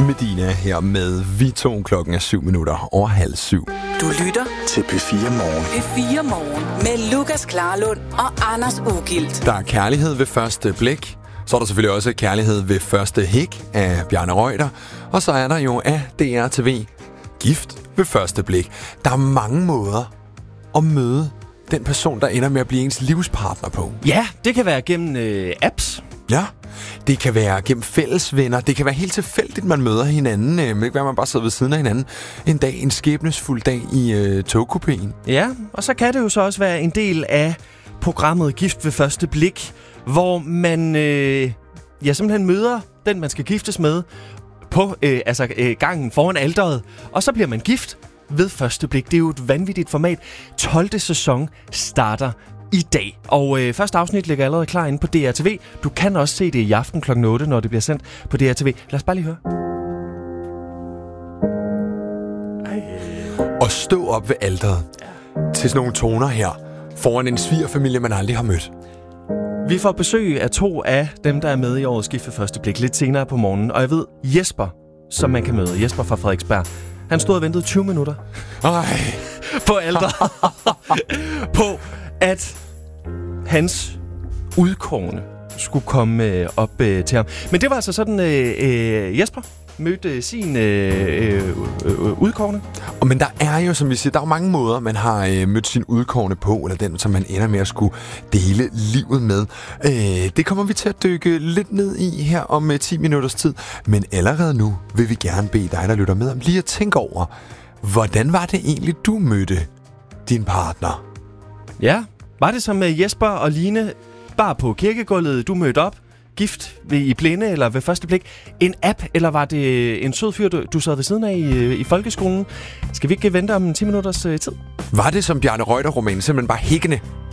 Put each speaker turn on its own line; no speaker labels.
Medina her med Vi to. Klokken er 7:07.
Du lytter
til P4 Morgen.
P4 Morgen med Lukas Klarlund og Anders Ugilt.
Der er kærlighed ved første blik. Så er der selvfølgelig også kærlighed ved første hik af Bjarne Reuter. Og så er der jo af DRTV Gift ved første blik. Der er mange måder at møde den person, der ender med at blive ens livspartner på.
Ja, det kan være gennem apps.
Ja, det kan være gennem fællesvenner. Det kan være helt tilfældigt, man møder hinanden. Det kan være, man bare sidder ved siden af hinanden en dag, en skæbnesfuld dag i togkupéen.
Ja, og så kan det jo så også være en del af programmet Gift ved første blik, hvor man simpelthen møder den, man skal giftes med på gangen foran alteret. Og så bliver man gift ved første blik. Det er jo et vanvittigt format. 12. sæson starter i dag. Og første afsnit ligger allerede klar inde på DRTV. Du kan også se det i aften kl. 8, når det bliver sendt på DRTV. Lad os bare lige høre.
Og stå op ved alteret til sådan nogle toner her foran en svigerfamilie, man aldrig har mødt.
Vi får besøg af 2 af dem, der er med i årets Gift ved første blik lidt senere på morgenen. Og jeg ved, Jesper, som man kan møde, Jesper fra Frederiksberg, han stod og ventede 20 minutter på alteret på, at hans udkårne skulle komme op til ham. Men det var altså sådan, Jesper mødte sin udkårne.
Men der er jo, som vi siger, der er jo mange måder, man har mødt sin udkårne på, eller den, som man ender med at skulle dele livet med. Det kommer vi til at dykke lidt ned i her om 10 minutters tid. Men allerede nu vil vi gerne bede dig, der lytter med, om lige at tænke over, hvordan var det egentlig, du mødte din partner?
Ja, var det som Jesper og Line bare på kirkegulvet, du mødte op? Gift i blinde eller ved første blik? En app, eller var det en sød fyr, du sad ved siden af i folkeskolen? Skal vi ikke vente om 10 minutters tid?
Var det som Bjarne Reuter-romanen, simpelthen bare hækkende